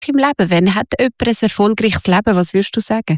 im Leben? Wann hat jemand ein erfolgreiches Leben? Was würdest du sagen?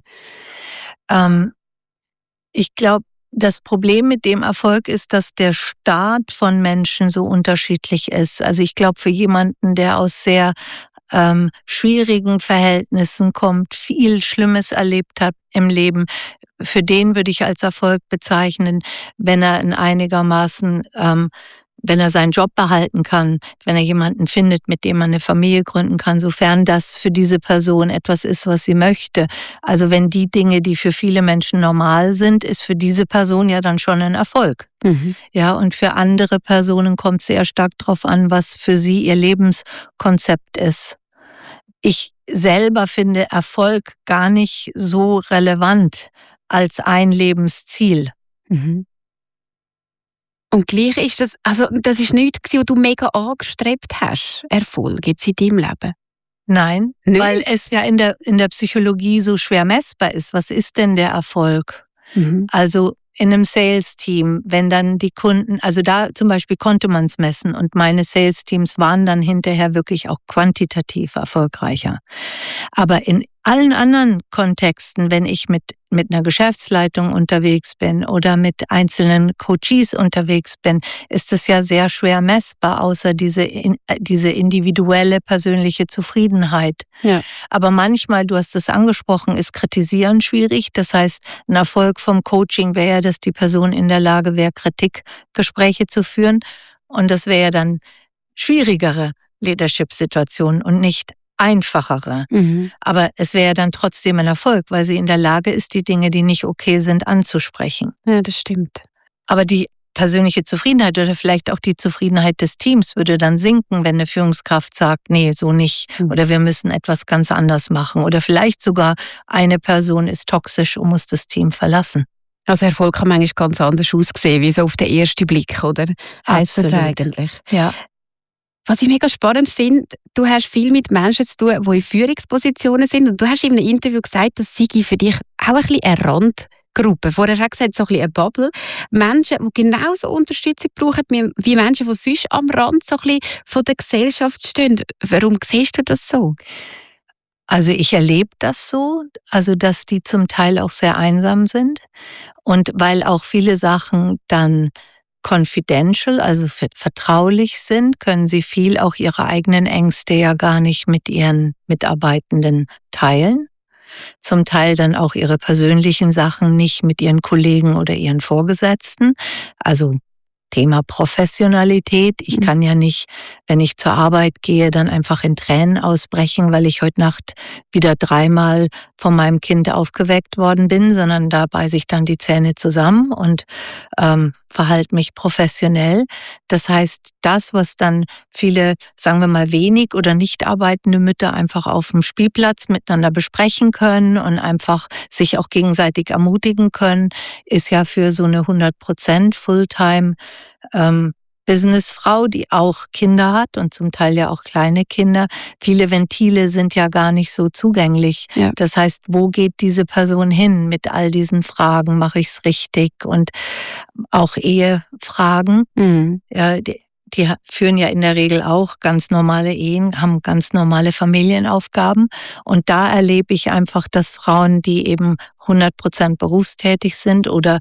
Ich glaube, das Problem mit dem Erfolg ist, dass der Start von Menschen so unterschiedlich ist. Also ich glaube, für jemanden, der aus sehr schwierigen Verhältnissen kommt, viel Schlimmes erlebt hat im Leben, für den würde ich als Erfolg bezeichnen, wenn er in einigermaßen, wenn er seinen Job behalten kann, wenn er jemanden findet, mit dem man eine Familie gründen kann, sofern das für diese Person etwas ist, was sie möchte. Also wenn die Dinge, die für viele Menschen normal sind, ist für diese Person ja dann schon ein Erfolg. Mhm. Ja, und für andere Personen kommt es sehr stark darauf an, was für sie ihr Lebenskonzept ist. Ich selber finde Erfolg gar nicht so relevant als ein Lebensziel. Mhm. Und gleich ist das, also das ist nichts, was du mega angestrebt hast, Erfolg jetzt in deinem Leben? Nein, Nicht? weil es ja in der Psychologie so schwer messbar ist. Was ist denn der Erfolg? Mhm. Also in einem Sales-Team, wenn dann die Kunden, also da zum Beispiel konnte man es messen und meine Sales-Teams waren dann hinterher wirklich auch quantitativ erfolgreicher. Aber in allen anderen Kontexten, wenn ich mit einer Geschäftsleitung unterwegs bin oder mit einzelnen Coaches unterwegs bin, ist es ja sehr schwer messbar, außer diese individuelle persönliche Zufriedenheit. Ja. Aber manchmal, du hast es angesprochen, ist Kritisieren schwierig. Das heißt, ein Erfolg vom Coaching wäre ja, dass die Person in der Lage wäre, Kritikgespräche zu führen. Und das wäre ja dann schwierigere Leadership-Situationen und nicht einfachere. Mhm. Aber es wäre ja dann trotzdem ein Erfolg, weil sie in der Lage ist, die Dinge, die nicht okay sind, anzusprechen. Ja, das stimmt. Aber die persönliche Zufriedenheit oder vielleicht auch die Zufriedenheit des Teams würde dann sinken, wenn eine Führungskraft sagt, nee, so nicht. Oder wir müssen etwas ganz anders machen. Oder vielleicht sogar eine Person ist toxisch und muss das Team verlassen. Also Erfolg kann manchmal ganz anders aussehen, wie so auf den ersten Blick, oder? Heisst das Absolut. eigentlich? Ja. Was ich mega spannend finde, du hast viel mit Menschen zu tun, die in Führungspositionen sind. Und du hast in einem Interview gesagt, das sei für dich auch ein bisschen eine Randgruppe. Vorher hast du gesagt, so ein bisschen eine Bubble. Menschen, die genauso Unterstützung brauchen wie Menschen, die sonst am Rand so ein bisschen von der Gesellschaft stehen. Warum siehst du das so? Also ich erlebe das so, also dass die zum Teil auch sehr einsam sind. Und weil auch viele Sachen dann confidential, also vertraulich sind, können sie viel auch ihre eigenen Ängste ja gar nicht mit ihren Mitarbeitenden teilen. Zum Teil dann auch ihre persönlichen Sachen nicht mit ihren Kollegen oder ihren Vorgesetzten. Also Thema Professionalität. Ich kann ja nicht, wenn ich zur Arbeit gehe, dann einfach in Tränen ausbrechen, weil ich heute Nacht wieder 3-mal von meinem Kind aufgeweckt worden bin, sondern da beiße ich dann die Zähne zusammen und verhalte mich professionell. Das heißt, das, was dann viele, sagen wir mal, wenig oder nicht arbeitende Mütter einfach auf dem Spielplatz miteinander besprechen können und einfach sich auch gegenseitig ermutigen können, ist ja für so eine 100% Fulltime Businessfrau, die auch Kinder hat und zum Teil ja auch kleine Kinder. Viele Ventile sind ja gar nicht so zugänglich. Ja. Das heißt, wo geht diese Person hin mit all diesen Fragen? Mache ich es richtig? Und auch Ehefragen. Mhm. Ja, die führen ja in der Regel auch ganz normale Ehen, haben ganz normale Familienaufgaben. Und da erlebe ich einfach, dass Frauen, die eben 100% berufstätig sind oder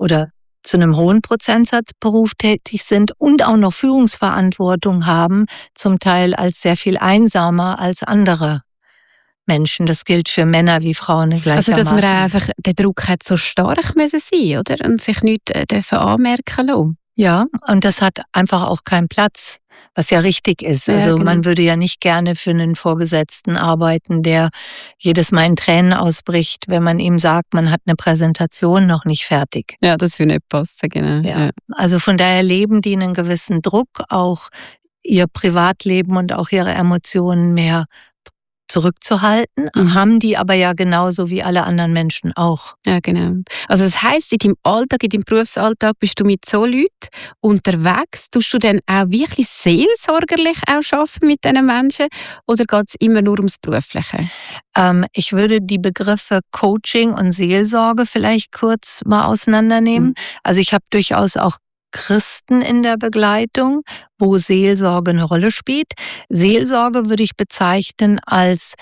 zu einem hohen Prozentsatz berufstätig sind und auch noch Führungsverantwortung haben, zum Teil als sehr viel einsamer als andere Menschen. Das gilt für Männer wie Frauen gleichermaßen. Also, dass man einfach, der Druck hat so stark müssen sein, oder? Und sich nichts dürfen anmerken lassen. Ja, und das hat einfach auch keinen Platz, was ja richtig ist. Ja, Also genau. man würde ja nicht gerne für einen Vorgesetzten arbeiten, der jedes Mal in Tränen ausbricht, wenn man ihm sagt, man hat eine Präsentation noch nicht fertig. Ja, das würde nicht passen, genau. Ja. Also von daher leben die einen gewissen Druck, auch ihr Privatleben und auch ihre Emotionen mehr zurückzuhalten, haben die aber ja genauso wie alle anderen Menschen auch. Ja, genau. Also das heisst, in deinem Alltag, in deinem Berufsalltag bist du mit so Leuten unterwegs. Tust du dann auch wirklich seelsorgerlich auch arbeiten mit diesen Menschen oder geht es immer nur ums Berufliche? Ich würde die Begriffe Coaching und Seelsorge vielleicht kurz mal auseinandernehmen. Also ich habe durchaus auch Christen in der Begleitung, wo Seelsorge eine Rolle spielt. Seelsorge würde ich bezeichnen als